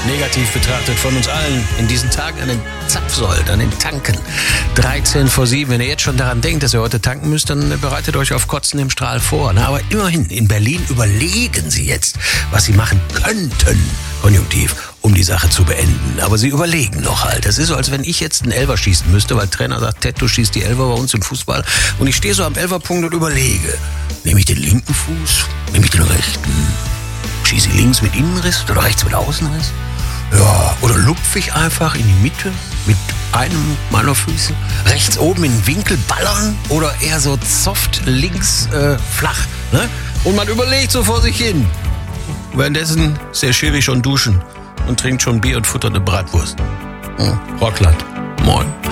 negativ betrachtet von uns allen, in diesen Tagen an den Zapfsäulen, an den Tanken. 7:13. Wenn ihr jetzt schon daran denkt, dass ihr heute tanken müsst, dann bereitet euch auf Kotzen im Strahl vor. Aber immerhin, in Berlin überlegen sie jetzt, was sie machen könnten, konjunktiv, um die Sache zu beenden. Aber sie überlegen noch halt. Das ist so, als wenn ich jetzt einen Elfer schießen müsste, weil der Trainer sagt, Ted, du schießt die Elfer bei uns im Fußball. Und ich stehe so am Elferpunkt und überlege, nehme ich den linken Fuß, nehme ich den rechten? Schieße ich links mit Innenriss oder rechts mit Außenriss? Ja, oder lupfe ich einfach in die Mitte mit einem meiner Füße? Rechts oben in den Winkel ballern oder eher so soft links flach? Ne? Und man überlegt so vor sich hin. Währenddessen ist der Schiri schon duschen und trinkt schon Bier und futtert eine Bratwurst. Rockland. Moin.